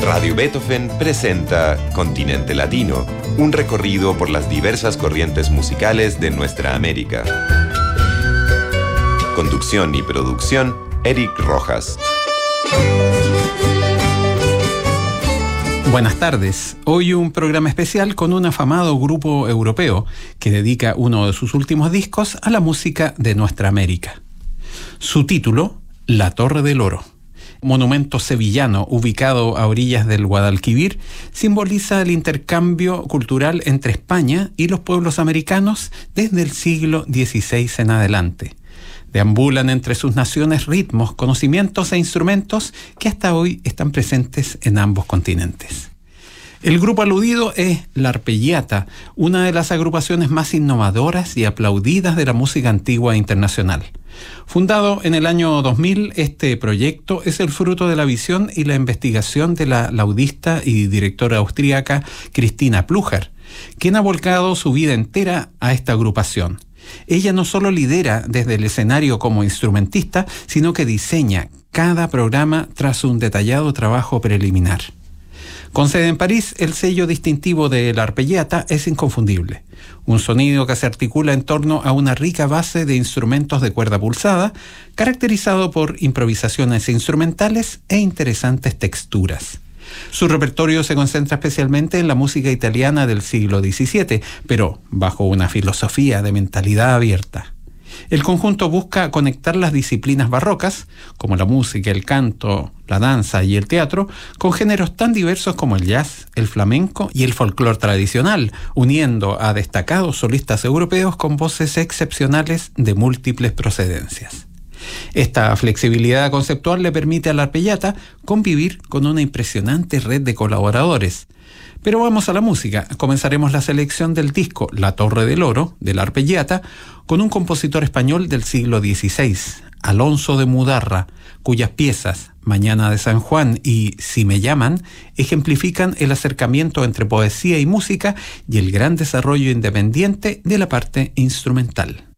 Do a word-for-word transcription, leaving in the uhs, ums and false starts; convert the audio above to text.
Radio Beethoven presenta Continente Latino, un recorrido por las diversas corrientes musicales de nuestra América. Conducción y producción, Eric Rojas. Buenas tardes. Hoy un programa especial con un afamado grupo europeo que dedica uno de sus últimos discos a la música de nuestra América. Su título, La Torre del Oro. Monumento sevillano ubicado a orillas del Guadalquivir, simboliza el intercambio cultural entre España y los pueblos americanos desde el siglo dieciséis en adelante. Deambulan entre sus naciones ritmos, conocimientos e instrumentos que hasta hoy están presentes en ambos continentes. El grupo aludido es La Arpeggiata, una de las agrupaciones más innovadoras y aplaudidas de la música antigua internacional. Fundado en el año dos mil, este proyecto es el fruto de la visión y la investigación de la laudista y directora austríaca Christina Pluhar, quien ha volcado su vida entera a esta agrupación. Ella no solo lidera desde el escenario como instrumentista, sino que diseña cada programa tras un detallado trabajo preliminar. Con sede en París, el sello distintivo de La Arpeggiata es inconfundible. Un sonido que se articula en torno a una rica base de instrumentos de cuerda pulsada, caracterizado por improvisaciones instrumentales e interesantes texturas. Su repertorio se concentra especialmente en la música italiana del siglo diecisiete, pero bajo una filosofía de mentalidad abierta. El conjunto busca conectar las disciplinas barrocas, como la música, el canto, la danza y el teatro, con géneros tan diversos como el jazz, el flamenco y el folclore tradicional, uniendo a destacados solistas europeos con voces excepcionales de múltiples procedencias. Esta flexibilidad conceptual le permite a La Arpeggiata convivir con una impresionante red de colaboradores. Pero vamos a la música. Comenzaremos la selección del disco La Torre del Oro, de La Arpeggiata, con un compositor español del siglo dieciséis, Alonso de Mudarra, cuyas piezas Mañana de San Juan y Si me llaman ejemplifican el acercamiento entre poesía y música y el gran desarrollo independiente de la parte instrumental.